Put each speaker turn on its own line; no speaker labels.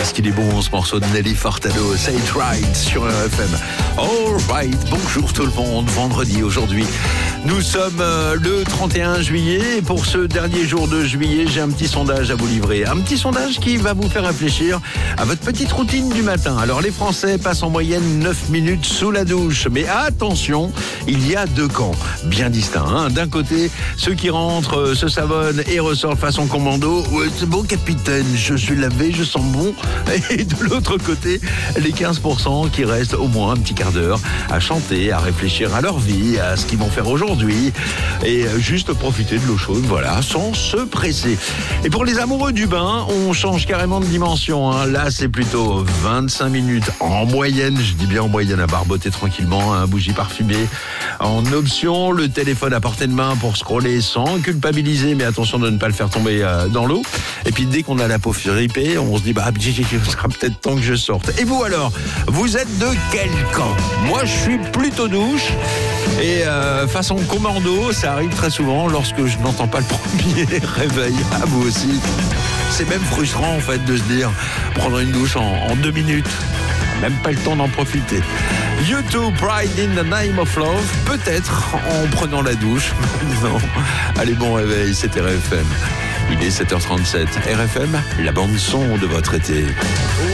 Qu'est-ce qu'il est bon ce morceau de Nelly Furtado, Say It Right sur RFM. All right, bonjour tout le monde, vendredi aujourd'hui. Nous sommes le 31 juillet et pour ce dernier jour de juillet, j'ai un petit sondage à vous livrer. Un petit sondage qui va vous faire réfléchir à votre petite routine du matin. Alors les Français passent en moyenne 9 minutes sous la douche. Mais attention, il y a deux camps bien distincts. Hein. D'un côté, ceux qui rentrent, se savonnent et ressortent façon commando. Ouais, c'est bon capitaine, je suis lavé, je sens bon. Et de l'autre côté, les 15% qui restent au moins un petit quart d'heure à chanter, à réfléchir à leur vie, à ce qu'ils vont faire aujourd'hui et juste profiter de l'eau chaude, voilà, sans se presser. Et pour les amoureux du bain, on change carrément de dimension. Hein. Là, c'est plutôt 25 minutes en moyenne, je dis bien en moyenne, à barboter tranquillement, un bougie parfumée. En option, le téléphone à portée de main pour scroller sans culpabiliser, mais attention de ne pas le faire tomber dans l'eau. Et puis dès qu'on a la peau fripée, on se dit ce sera peut-être temps que je sorte. Et vous alors, vous êtes de quel camp? Moi, je suis plutôt douche. Et façon commando, ça arrive très souvent lorsque je n'entends pas le premier réveil. À vous aussi. C'est même frustrant en fait de se dire prendre une douche en 2 minutes. Même pas le temps d'en profiter. YouTube, Pride in the Name of Love, peut-être en prenant la douche. Non. Allez, bon réveil, c'était RFM. Il est 7h37. RFM, la bande son de votre été.